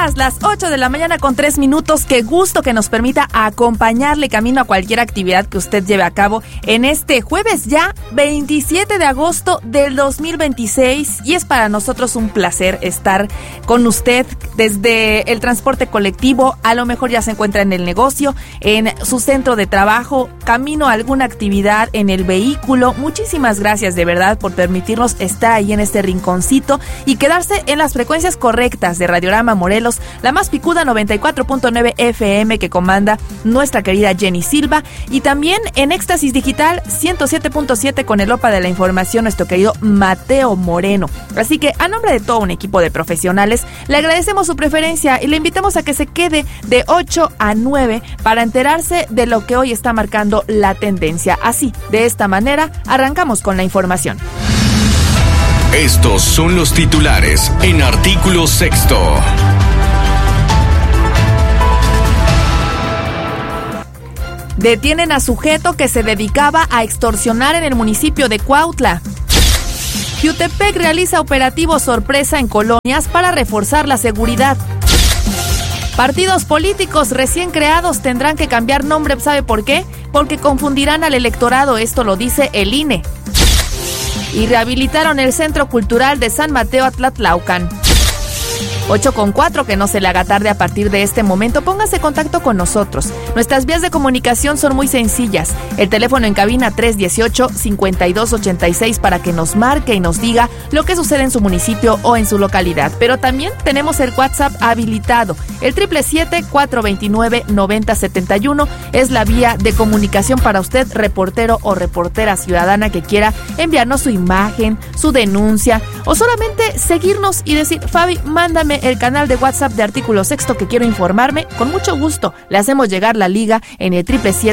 días, las 8 de la mañana con 3 minutos. Qué gusto que nos permita acompañarle camino a cualquier actividad que usted lleve a cabo en este jueves ya 27 de agosto del 2026. Y es para nosotros un placer estar con usted desde el transporte colectivo. A lo mejor ya se encuentra en el negocio, en su centro de trabajo, camino a alguna actividad en el vehículo. Muchísimas gracias de verdad por permitirnos estar ahí en este rinconcito y quedarse en las frecuencias correctas de Radiorama Morelos, la más picuda 94.9 FM que comanda nuestra querida Jenny Silva, y también en Éxtasis Digital 107.7 con el OPA de la información, nuestro querido Mateo Moreno. Así que a nombre de todo un equipo de profesionales, le agradecemos su preferencia y le invitamos a que se quede de 8 a 9 para enterarse de lo que hoy está marcando la tendencia. Así, de esta manera, arrancamos con la información. Estos son los titulares en Artículo Sexto. Detienen a sujeto que se dedicaba a extorsionar en el municipio de Cuautla. Jutepec realiza operativo sorpresa en colonias para reforzar la seguridad. Partidos políticos recién creados tendrán que cambiar nombre, ¿sabe por qué? Porque confundirán al electorado, esto lo dice el INE. Y rehabilitaron el Centro Cultural de San Mateo Atlatlaucan. 8:04, que no se le haga tarde a partir de este momento. Póngase en contacto con nosotros. Nuestras vías de comunicación son muy sencillas. El teléfono en cabina 318-5286 para que nos marque y nos diga lo que sucede en su municipio o en su localidad. Pero también tenemos el WhatsApp habilitado. El 777-429-9071 es la vía de comunicación para usted, reportero o reportera ciudadana que quiera enviarnos su imagen, su denuncia o solamente seguirnos y decir: Fabi, mándame el canal de WhatsApp de Artículo Sexto que quiero informarme. Con mucho gusto le hacemos llegar la liga en el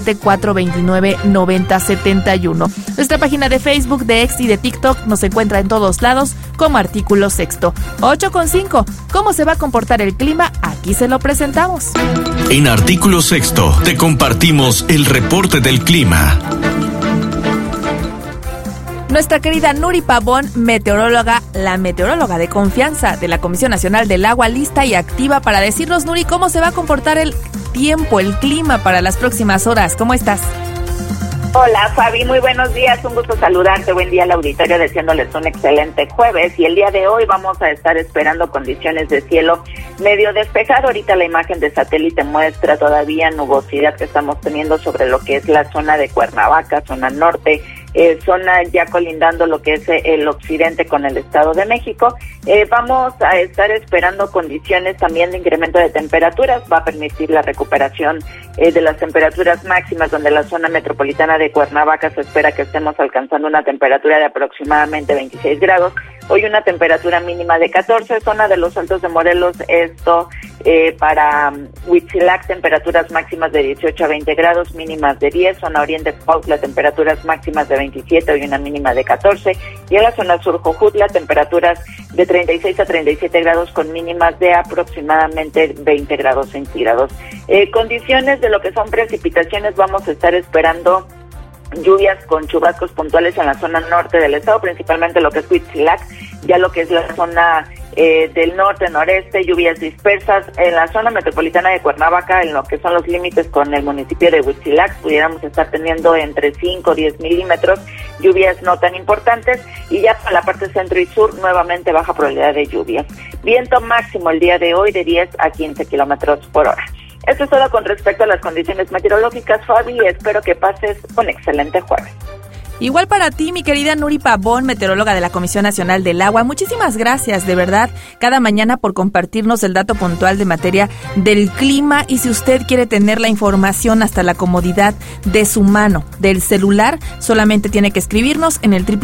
777-429-9071. Nuestra página de Facebook, de X y de TikTok nos encuentra en todos lados como Artículo Sexto. 8:05. ¿Cómo se va a comportar el clima? Aquí se lo presentamos. En Artículo Sexto te compartimos el reporte del clima. Nuestra querida Nuri Pavón, meteoróloga, la meteoróloga de confianza de la Comisión Nacional del Agua, lista y activa para decirnos, Nuri, cómo se va a comportar el tiempo, el clima para las próximas horas. ¿Cómo estás? Hola, Fabi, muy buenos días, un gusto saludarte, buen día al auditorio, deseándoles un excelente jueves. Y el día de hoy vamos a estar esperando condiciones de cielo medio despejado. Ahorita la imagen de satélite muestra todavía nubosidad que estamos teniendo sobre lo que es la zona de Cuernavaca, zona norte, zona ya colindando lo que es el occidente con el Estado de México. Vamos a estar esperando condiciones también de incremento de temperaturas. Va a permitir la recuperación de las temperaturas máximas, donde la zona metropolitana de Cuernavaca se espera que estemos alcanzando una temperatura de aproximadamente 26 grados. Hoy una temperatura mínima de 14, zona de los Altos de Morelos, esto para Huitzilac, temperaturas máximas de 18 a 20 grados, mínimas de 10, zona oriente Cuautla, temperaturas máximas de 27, hoy una mínima de 14, y en la zona sur Jojutla, temperaturas de 36 a 37 grados con mínimas de aproximadamente 20 grados centígrados. Condiciones de lo que son precipitaciones, vamos a estar esperando lluvias con chubascos puntuales en la zona norte del estado, principalmente lo que es Huitzilac, ya lo que es la zona del norte, noreste, lluvias dispersas. En la zona metropolitana de Cuernavaca, en lo que son los límites con el municipio de Huitzilac, pudiéramos estar teniendo entre 5 o 10 milímetros, lluvias no tan importantes, y ya para la parte centro y sur, nuevamente baja probabilidad de lluvias. Viento máximo el día de hoy de 10 a 15 kilómetros por hora. Esto es todo con respecto a las condiciones meteorológicas, Fabi, y espero que pases un excelente jueves. Igual para ti, mi querida Nuri Pavón, meteoróloga de la Comisión Nacional del Agua. Muchísimas gracias, de verdad, cada mañana por compartirnos el dato puntual de materia del clima. Y si usted quiere tener la información hasta la comodidad de su mano, del celular, solamente tiene que escribirnos en el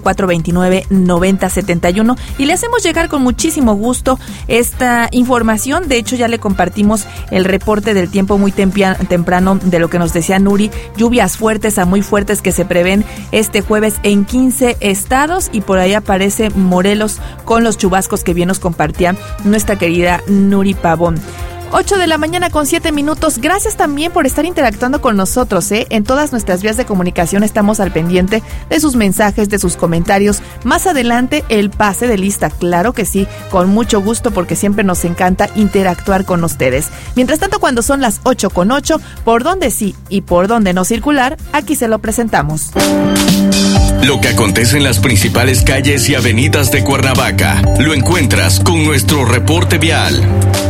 777-429-9071 y le hacemos llegar con muchísimo gusto esta información. De hecho, ya le compartimos el reporte del tiempo muy temprano de lo que nos decía Nuri, lluvias fuertes a muy fuertes que se prevén este jueves en 15 estados, y por ahí aparece Morelos con los chubascos que bien nos compartía nuestra querida Nuri Pavón. 8 de la mañana con 7 minutos. Gracias también por estar interactuando con nosotros, En todas nuestras vías de comunicación estamos al pendiente de sus mensajes, de sus comentarios. Más adelante, el pase de lista, claro que sí, con mucho gusto, porque siempre nos encanta interactuar con ustedes. Mientras tanto, cuando son las 8:08, por dónde sí y por dónde no circular, aquí se lo presentamos. Lo que acontece en las principales calles y avenidas de Cuernavaca, lo encuentras con nuestro reporte vial.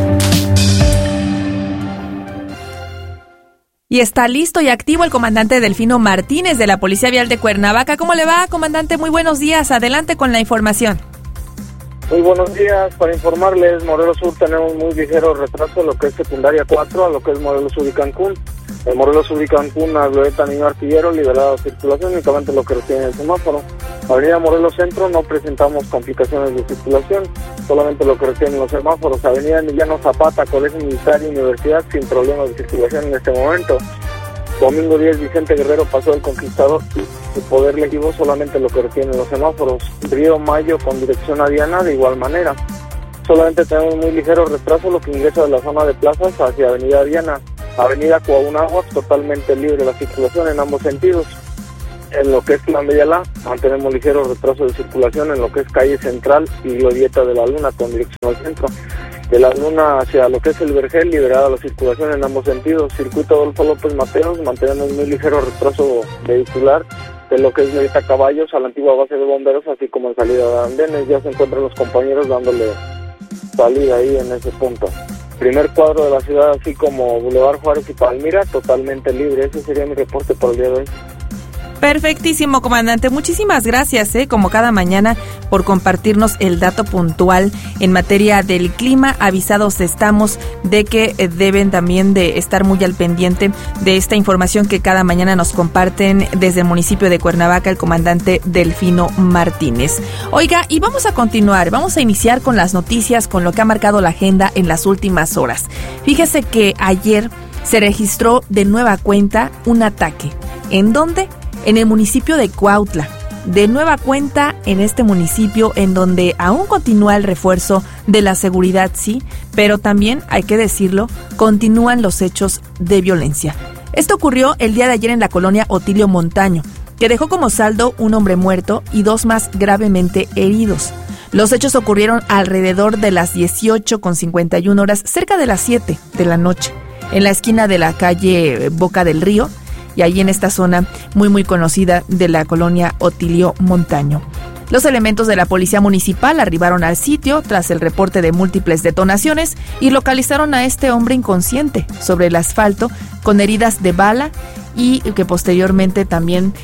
Y está listo y activo el comandante Delfino Martínez de la Policía Vial de Cuernavaca. ¿Cómo le va, comandante? Muy buenos días. Adelante con la información. Muy buenos días. Para informarles, Morelos Sur tenemos muy ligero retraso en lo que es secundaria 4, a lo que es Morelos Sur y Cancún. En Morelos Sur y Cancún, a Glorieta Niño Artillero, liberada de circulación, únicamente lo que retiene el semáforo. Avenida Morelos Centro no presentamos complicaciones de circulación, solamente lo que retienen los semáforos. Avenida Emiliano Zapata, Colegio Militar y Universidad, sin problemas de circulación en este momento. Domingo 10, Vicente Guerrero, Paso del Conquistador y Poder Legivo, solamente lo que retienen los semáforos. Río Mayo con dirección a Diana, de igual manera. Solamente tenemos muy ligero retraso lo que ingresa de la zona de plazas hacia Avenida Diana. Avenida Coahunahuac, totalmente libre la circulación en ambos sentidos. En lo que es Plan de Ayala, mantenemos ligero retraso de circulación en lo que es Calle Central y Glorieta de la Luna con dirección al centro. De la Luna hacia lo que es el Vergel, liberada la circulación en ambos sentidos. Circuito Adolfo López Mateos, mantenemos muy ligero retraso vehicular de lo que es Merita Caballos a la antigua base de bomberos, así como en salida de andenes. Ya se encuentran los compañeros dándole salida ahí en ese punto. Primer cuadro de la ciudad, así como Boulevard Juárez y Palmira, totalmente libre. Ese sería mi reporte por el día de hoy. Perfectísimo, comandante. Muchísimas gracias, como cada mañana, por compartirnos el dato puntual en materia del clima. Avisados estamos de que deben también de estar muy al pendiente de esta información que cada mañana nos comparten desde el municipio de Cuernavaca el comandante Delfino Martínez. Oiga, y vamos a continuar, vamos a iniciar con las noticias, con lo que ha marcado la agenda en las últimas horas. Fíjese que ayer se registró de nueva cuenta un ataque. ¿En dónde? En el municipio de Cuautla. De nueva cuenta en este municipio en donde aún continúa el refuerzo de la seguridad, sí, pero también, hay que decirlo, continúan los hechos de violencia. Esto ocurrió el día de ayer en la colonia Otilio Montaño, que dejó como saldo un hombre muerto y 2 más gravemente heridos. Los hechos ocurrieron alrededor de las 18:51 horas, cerca de las 7 de la noche, en la esquina de la calle Boca del Río, y ahí en esta zona muy conocida de la colonia Otilio Montaño. Los elementos de la policía municipal arribaron al sitio tras el reporte de múltiples detonaciones y localizaron a este hombre inconsciente sobre el asfalto con heridas de bala y que posteriormente también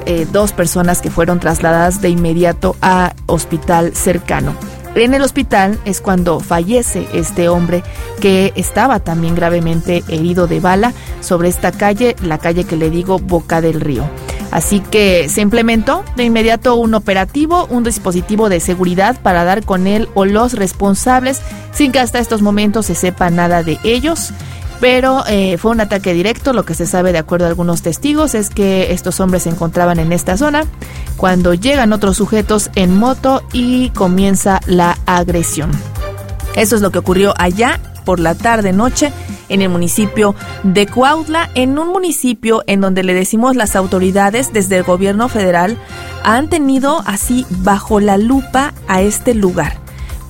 2 personas que fueron trasladadas de inmediato a hospital cercano. En el hospital es cuando fallece este hombre que estaba también gravemente herido de bala sobre esta calle, la calle que le digo Boca del Río. Así que se implementó de inmediato un operativo, un dispositivo de seguridad para dar con él o los responsables, sin que hasta estos momentos se sepa nada de ellos. Pero fue un ataque directo. Lo que se sabe de acuerdo a algunos testigos es que estos hombres se encontraban en esta zona cuando llegan otros sujetos en moto y comienza la agresión. Eso es lo que ocurrió allá por la tarde-noche en el municipio de Cuautla, en un municipio en donde le decimos las autoridades desde el gobierno federal han tenido así bajo la lupa a este lugar,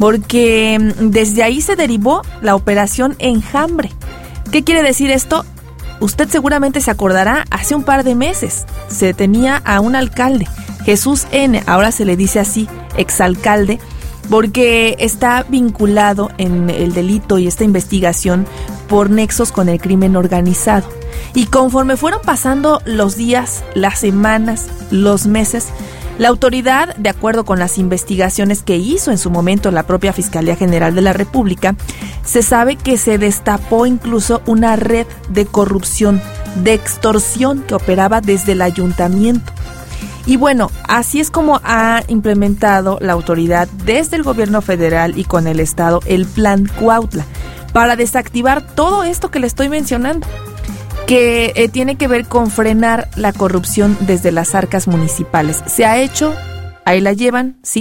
porque desde ahí se derivó la operación Enjambre. ¿Qué quiere decir esto? Usted seguramente se acordará, hace un par de meses se detenía a un alcalde, Jesús N., ahora se le dice así, exalcalde, porque está vinculado en el delito y esta investigación por nexos con el crimen organizado. Y conforme fueron pasando los días, las semanas, los meses, la autoridad, de acuerdo con las investigaciones que hizo en su momento la propia Fiscalía General de la República, se sabe que se destapó incluso una red de corrupción, de extorsión que operaba desde el ayuntamiento. Y bueno, así es como ha implementado la autoridad desde el gobierno federal y con el estado el Plan Cuautla para desactivar todo esto que le estoy mencionando, que tiene que ver con frenar la corrupción desde las arcas municipales. Se ha hecho, ahí la llevan, sí,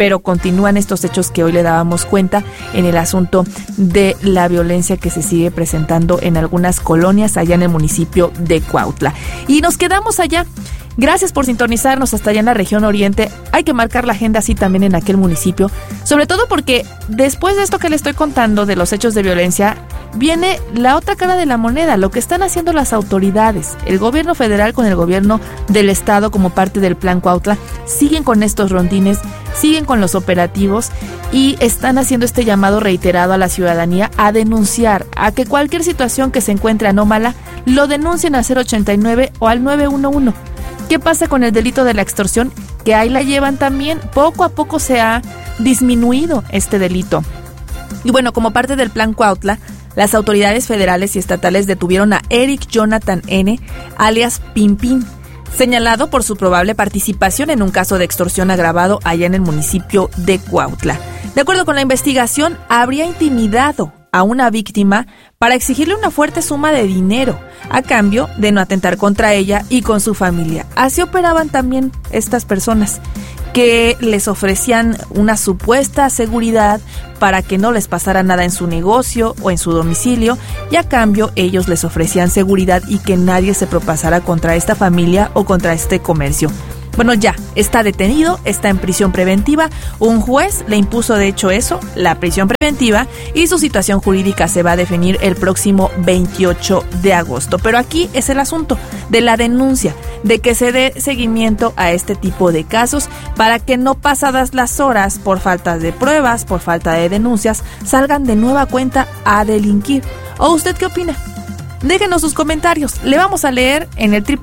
pero continúan estos hechos que hoy le dábamos cuenta en el asunto de la violencia que se sigue presentando en algunas colonias allá en el municipio de Cuautla. Y nos quedamos allá. Gracias por sintonizarnos hasta allá en la región oriente. Hay que marcar la agenda así también en aquel municipio, sobre todo porque después de esto que le estoy contando de los hechos de violencia, viene la otra cara de la moneda, lo que están haciendo las autoridades. El gobierno federal con el gobierno del estado como parte del Plan Cuautla siguen con estos rondines, siguen con los operativos y están haciendo este llamado reiterado a la ciudadanía a denunciar, a que cualquier situación que se encuentre anómala lo denuncien al 089 o al 911. ¿Qué pasa con el delito de la extorsión? Que ahí la llevan también. Poco a poco se ha disminuido este delito. Y bueno, como parte del Plan Cuautla, las autoridades federales y estatales detuvieron a Eric Jonathan N., alias Pimpín, señalado por su probable participación en un caso de extorsión agravado allá en el municipio de Cuautla. De acuerdo con la investigación, habría intimidado a una víctima para exigirle una fuerte suma de dinero a cambio de no atentar contra ella y con su familia. Así operaban también estas personas, que les ofrecían una supuesta seguridad para que no les pasara nada en su negocio o en su domicilio, y a cambio ellos les ofrecían seguridad y que nadie se propasara contra esta familia o contra este comercio. Bueno, ya está detenido, está en prisión preventiva. Un juez le impuso de hecho eso, la prisión preventiva, y su situación jurídica se va a definir el próximo 28 de agosto. Pero aquí es el asunto de la denuncia, de que se dé seguimiento a este tipo de casos para que no pasadas las horas, por falta de pruebas, por falta de denuncias, salgan de nueva cuenta a delinquir. ¿O usted qué opina? Déjenos sus comentarios, le vamos a leer en el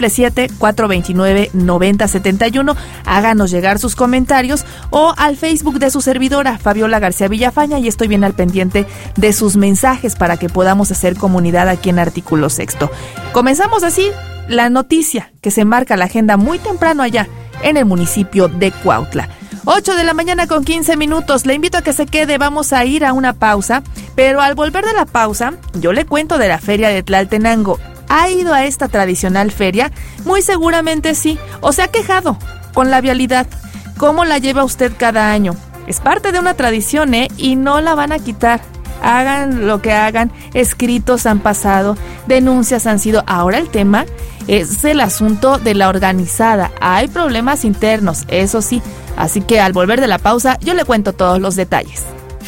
777-429-9071, háganos llegar sus comentarios o al Facebook de su servidora, Fabiola García Villafaña, y estoy bien al pendiente de sus mensajes para que podamos hacer comunidad aquí en Artículo Sexto. Comenzamos así la noticia que se marca la agenda muy temprano allá en el municipio de Cuautla. 8 de la mañana con 15 minutos. Le invito a que se quede, vamos a ir a una pausa, pero al volver de la pausa, yo le cuento de la feria de Tlaltenango. ¿Ha ido a esta tradicional feria? Muy seguramente sí, o se ha quejado con la vialidad. ¿Cómo la lleva usted cada año? Es parte de una tradición, y no la van a quitar. Hagan lo que hagan, escritos han pasado, denuncias han sido. Ahora el tema es el asunto de la organizada. Hay problemas internos, eso sí. Así que al volver de la pausa, yo le cuento todos los detalles.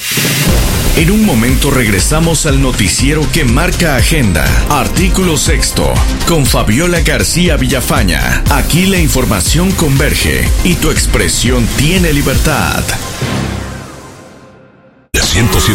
En un momento regresamos al noticiero que marca agenda. Artículo Sexto, con Fabiola García Villafaña. Aquí la información converge y tu expresión tiene libertad.